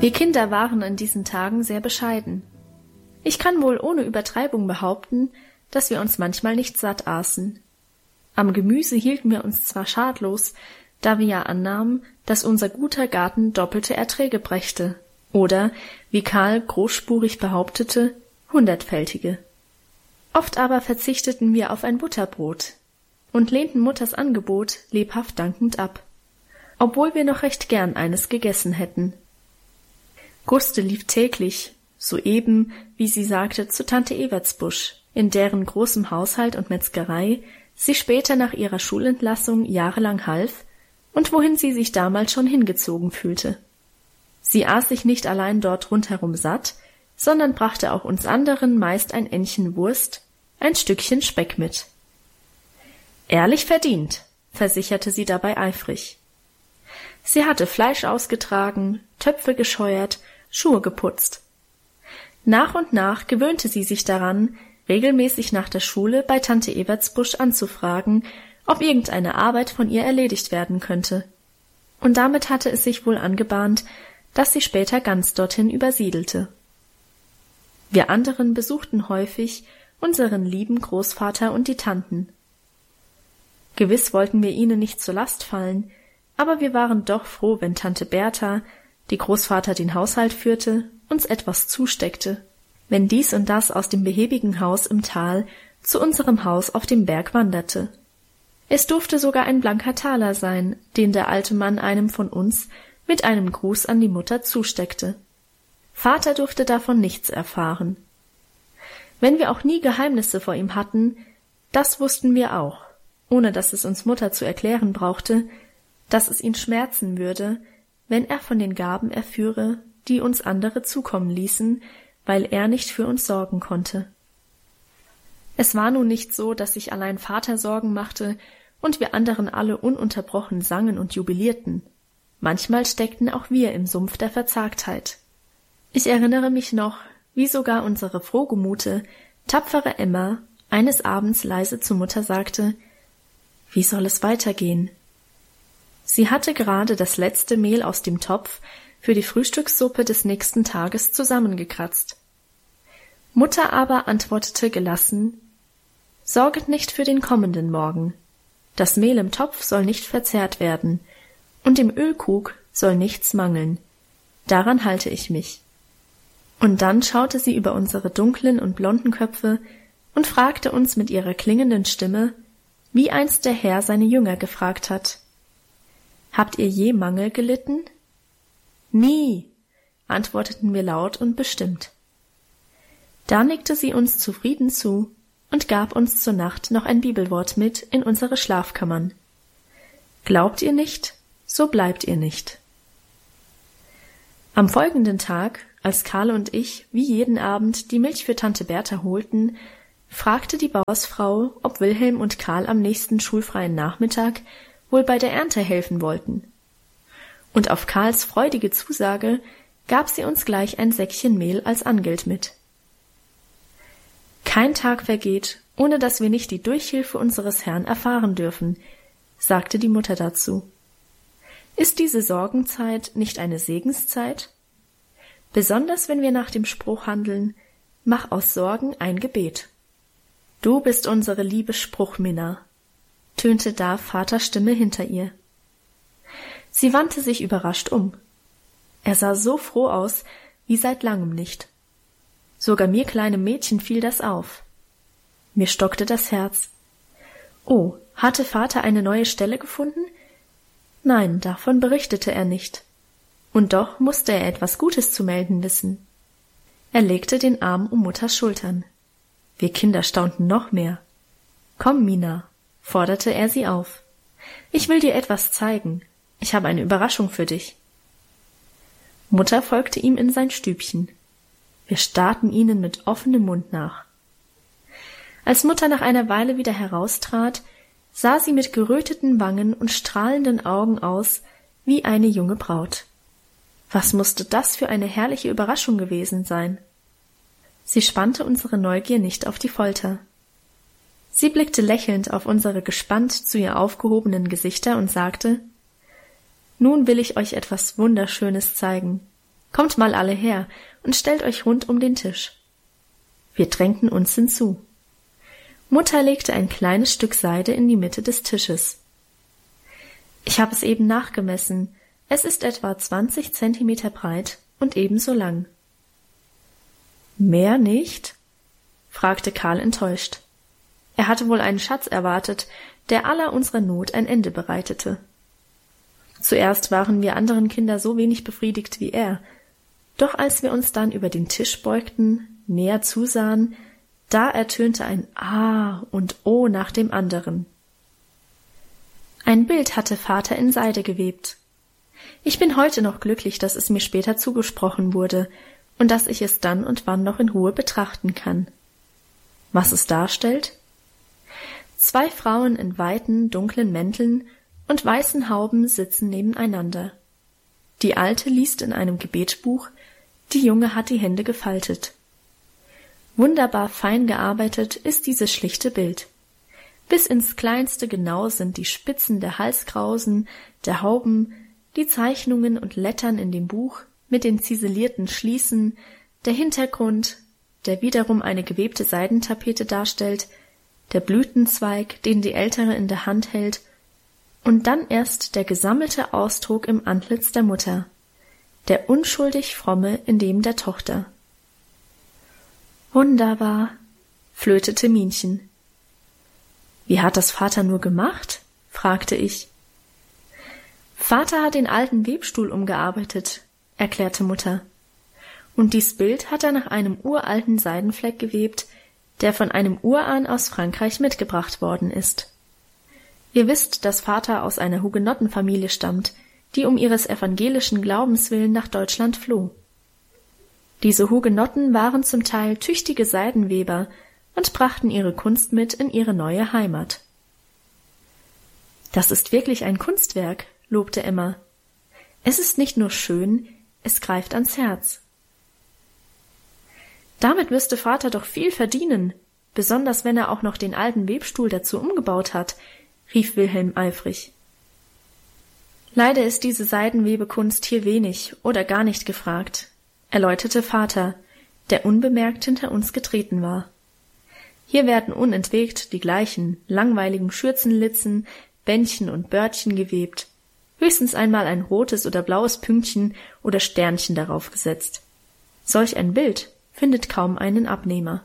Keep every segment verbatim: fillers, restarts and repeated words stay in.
Wir Kinder waren in diesen Tagen sehr bescheiden. Ich kann wohl ohne Übertreibung behaupten, dass wir uns manchmal nicht satt aßen. Am Gemüse hielten wir uns zwar schadlos, da wir ja annahmen, dass unser guter Garten doppelte Erträge brächte, oder, wie Karl großspurig behauptete, hundertfältige. Oft aber verzichteten wir auf ein Butterbrot und lehnten Mutters Angebot lebhaft dankend ab, obwohl wir noch recht gern eines gegessen hätten. Guste lief täglich, soeben, wie sie sagte, zu Tante Evertsbusch, in deren großem Haushalt und Metzgerei sie später nach ihrer Schulentlassung jahrelang half und wohin sie sich damals schon hingezogen fühlte. Sie aß sich nicht allein dort rundherum satt, sondern brachte auch uns anderen meist ein Endchen Wurst, ein Stückchen Speck mit. Ehrlich verdient, versicherte sie dabei eifrig. Sie hatte Fleisch ausgetragen, Töpfe gescheuert, Schuhe geputzt. Nach und nach gewöhnte sie sich daran, regelmäßig nach der Schule bei Tante Evertsbusch anzufragen, ob irgendeine Arbeit von ihr erledigt werden könnte. Und damit hatte es sich wohl angebahnt, dass sie später ganz dorthin übersiedelte. Wir anderen besuchten häufig unseren lieben Großvater und die Tanten. Gewiss wollten wir ihnen nicht zur Last fallen, aber wir waren doch froh, wenn Tante Bertha, die Großvater den Haushalt führte, uns etwas zusteckte, wenn dies und das aus dem behäbigen Haus im Tal zu unserem Haus auf dem Berg wanderte. Es durfte sogar ein blanker Taler sein, den der alte Mann einem von uns mit einem Gruß an die Mutter zusteckte. Vater durfte davon nichts erfahren. Wenn wir auch nie Geheimnisse vor ihm hatten, das wussten wir auch, ohne dass es uns Mutter zu erklären brauchte, dass es ihn schmerzen würde, wenn er von den Gaben erführe, die uns andere zukommen ließen, weil er nicht für uns sorgen konnte. Es war nun nicht so, dass sich allein Vater Sorgen machte und wir anderen alle ununterbrochen sangen und jubilierten. Manchmal steckten auch wir im Sumpf der Verzagtheit. Ich erinnere mich noch, wie sogar unsere frohgemute, tapfere Emma eines Abends leise zu Mutter sagte: »Wie soll es weitergehen?« Sie hatte gerade das letzte Mehl aus dem Topf für die Frühstückssuppe des nächsten Tages zusammengekratzt. Mutter aber antwortete gelassen: »Sorget nicht für den kommenden Morgen. Das Mehl im Topf soll nicht verzehrt werden, und im Ölkrug soll nichts mangeln. Daran halte ich mich.« Und dann schaute sie über unsere dunklen und blonden Köpfe und fragte uns mit ihrer klingenden Stimme, wie einst der Herr seine Jünger gefragt hat: »Habt ihr je Mangel gelitten?« »Nie«, antworteten wir laut und bestimmt. Da nickte sie uns zufrieden zu und gab uns zur Nacht noch ein Bibelwort mit in unsere Schlafkammern. Glaubt ihr nicht, so bleibt ihr nicht. Am folgenden Tag, als Karl und ich wie jeden Abend die Milch für Tante Bertha holten, fragte die Bauersfrau, ob Wilhelm und Karl am nächsten schulfreien Nachmittag wohl bei der Ernte helfen wollten. Und auf Karls freudige Zusage gab sie uns gleich ein Säckchen Mehl als Angeld mit. Kein Tag vergeht, ohne dass wir nicht die Durchhilfe unseres Herrn erfahren dürfen, sagte die Mutter dazu. Ist diese Sorgenzeit nicht eine Segenszeit? Besonders wenn wir nach dem Spruch handeln: Mach aus Sorgen ein Gebet. Du bist unsere liebe Spruchminna, tönte da Vaters Stimme hinter ihr. Sie wandte sich überrascht um. Er sah so froh aus, wie seit langem nicht. Sogar mir kleinem Mädchen fiel das auf. Mir stockte das Herz. Oh, hatte Vater eine neue Stelle gefunden? Nein, davon berichtete er nicht. Und doch musste er etwas Gutes zu melden wissen. Er legte den Arm um Mutters Schultern. Wir Kinder staunten noch mehr. »Komm, Mina«, forderte er sie auf. »Ich will dir etwas zeigen. Ich habe eine Überraschung für dich.« Mutter folgte ihm in sein Stübchen. Wir starrten ihnen mit offenem Mund nach. Als Mutter nach einer Weile wieder heraustrat, sah sie mit geröteten Wangen und strahlenden Augen aus wie eine junge Braut. Was musste das für eine herrliche Überraschung gewesen sein? Sie spannte unsere Neugier nicht auf die Folter. Sie blickte lächelnd auf unsere gespannt zu ihr aufgehobenen Gesichter und sagte: »Nun will ich euch etwas Wunderschönes zeigen. Kommt mal alle her und stellt euch rund um den Tisch. Wir drängten uns hinzu. Mutter legte ein kleines Stück Seide in die Mitte des Tisches. Ich habe es eben nachgemessen. Es ist etwa zwanzig Zentimeter breit und ebenso lang. Mehr nicht? Fragte Karl enttäuscht. Er hatte wohl einen Schatz erwartet, der aller unserer Not ein Ende bereitete. Zuerst waren wir anderen Kinder so wenig befriedigt wie er, doch als wir uns dann über den Tisch beugten, näher zusahen, da ertönte ein Ah und Oh nach dem anderen. Ein Bild hatte Vater in Seide gewebt. Ich bin heute noch glücklich, dass es mir später zugesprochen wurde und dass ich es dann und wann noch in Ruhe betrachten kann. Was es darstellt? Zwei Frauen in weiten, dunklen Mänteln und weißen Hauben sitzen nebeneinander. Die Alte liest in einem Gebetbuch, die Junge hat die Hände gefaltet. Wunderbar fein gearbeitet ist dieses schlichte Bild. Bis ins Kleinste genau sind die Spitzen der Halskrausen, der Hauben, die Zeichnungen und Lettern in dem Buch mit den ziselierten Schließen, der Hintergrund, der wiederum eine gewebte Seidentapete darstellt, der Blütenzweig, den die Ältere in der Hand hält, und dann erst der gesammelte Ausdruck im Antlitz der Mutter, der unschuldig fromme in dem der Tochter. Wunderbar, flötete Minchen. Wie hat das Vater nur gemacht? Fragte ich. Vater hat den alten Webstuhl umgearbeitet, erklärte Mutter. Und dies Bild hat er nach einem uralten Seidenfleck gewebt, der von einem Urahn aus Frankreich mitgebracht worden ist. Ihr wisst, dass Vater aus einer Hugenottenfamilie stammt, die um ihres evangelischen Glaubens willen nach Deutschland floh. Diese Hugenotten waren zum Teil tüchtige Seidenweber und brachten ihre Kunst mit in ihre neue Heimat. Das ist wirklich ein Kunstwerk, lobte Emma. Es ist nicht nur schön, es greift ans Herz. Damit müsste Vater doch viel verdienen, besonders wenn er auch noch den alten Webstuhl dazu umgebaut hat, rief Wilhelm eifrig. Leider ist diese Seidenwebekunst hier wenig oder gar nicht gefragt, erläuterte Vater, der unbemerkt hinter uns getreten war. Hier werden unentwegt die gleichen langweiligen Schürzenlitzen, Bändchen und Bördchen gewebt, höchstens einmal ein rotes oder blaues Pünktchen oder Sternchen darauf gesetzt. Solch ein Bild findet kaum einen Abnehmer.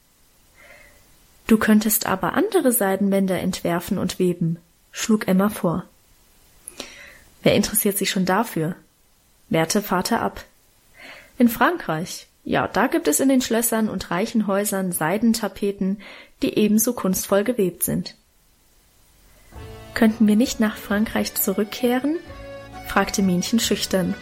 Du könntest aber andere Seidenbänder entwerfen und weben, schlug Emma vor. Wer interessiert sich schon dafür? Wehrte Vater ab. In Frankreich, ja, da gibt es in den Schlössern und reichen Häusern Seidentapeten, die ebenso kunstvoll gewebt sind. Könnten wir nicht nach Frankreich zurückkehren? Fragte Minchen schüchtern.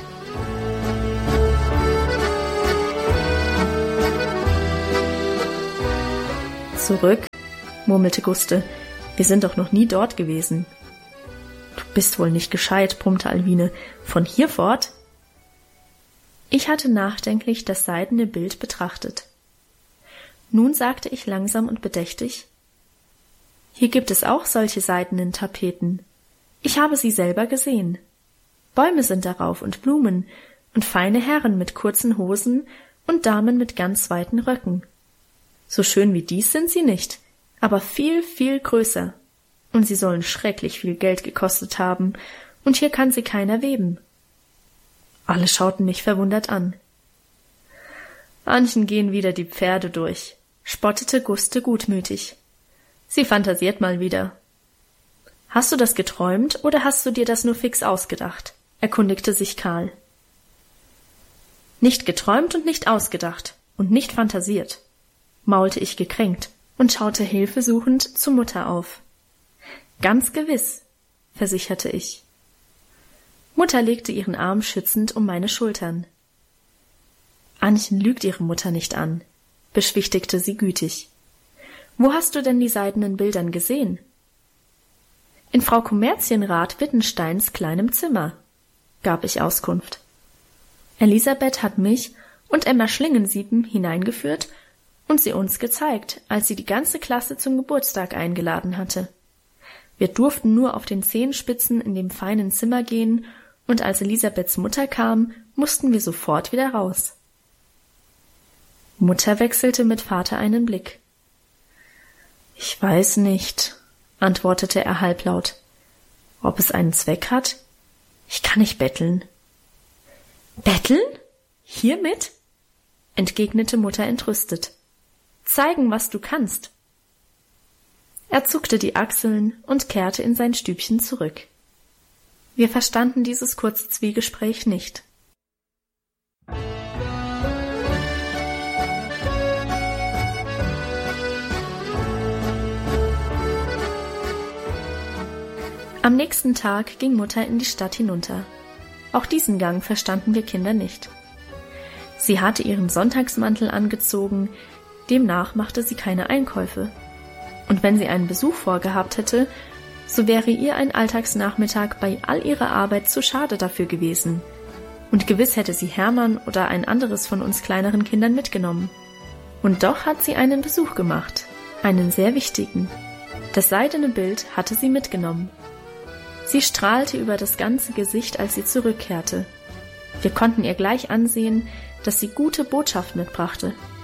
Zurück, murmelte Guste. Wir sind doch noch nie dort gewesen. Du bist wohl nicht gescheit, brummte Alwine. Von hier fort? Ich hatte nachdenklich das seidene Bild betrachtet. Nun sagte ich langsam und bedächtig: Hier gibt es auch solche seidenen Tapeten. Ich habe sie selber gesehen. Bäume sind darauf und Blumen und feine Herren mit kurzen Hosen und Damen mit ganz weiten Röcken. So schön wie dies sind sie nicht, aber viel, viel größer. Und sie sollen schrecklich viel Geld gekostet haben, und hier kann sie keiner weben. Alle schauten mich verwundert an. Manchen gehen wieder die Pferde durch, spottete Guste gutmütig. Sie fantasiert mal wieder. Hast du das geträumt, oder hast du dir das nur fix ausgedacht? Erkundigte sich Karl. Nicht geträumt und nicht ausgedacht und nicht fantasiert, maulte ich gekränkt und schaute hilfesuchend zur Mutter auf. Ganz gewiss, versicherte ich. Mutter legte ihren Arm schützend um meine Schultern. Annchen lügt ihre Mutter nicht an, beschwichtigte sie gütig. Wo hast du denn die seidenen Bildern gesehen? In Frau Kommerzienrat Wittensteins kleinem Zimmer, gab ich Auskunft. Elisabeth hat mich und Emma Schlingensiepen hineingeführt und sie uns gezeigt, als sie die ganze Klasse zum Geburtstag eingeladen hatte. Wir durften nur auf den Zehenspitzen in dem feinen Zimmer gehen, und als Elisabeths Mutter kam mussten wir sofort wieder raus. Mutter wechselte mit Vater einen Blick. »Ich weiß nicht«, antwortete er halblaut. »Ob es einen Zweck hat? Ich kann nicht betteln.« »Betteln? Hiermit?«, entgegnete Mutter entrüstet. »Zeigen, was du kannst.« Er zuckte die Achseln und kehrte in sein Stübchen zurück. Wir verstanden dieses kurze Zwiegespräch nicht. Am nächsten Tag ging Mutter in die Stadt hinunter. Auch diesen Gang verstanden wir Kinder nicht. Sie hatte ihren Sonntagsmantel angezogen, demnach machte sie keine Einkäufe. Und wenn sie einen Besuch vorgehabt hätte, so wäre ihr ein Alltagsnachmittag bei all ihrer Arbeit zu schade dafür gewesen. Und gewiss hätte sie Hermann oder ein anderes von uns kleineren Kindern mitgenommen. Und doch hat sie einen Besuch gemacht, einen sehr wichtigen. Das seidene Bild hatte sie mitgenommen. Sie strahlte über das ganze Gesicht, als sie zurückkehrte. Wir konnten ihr gleich ansehen, dass sie gute Botschaft mitbrachte.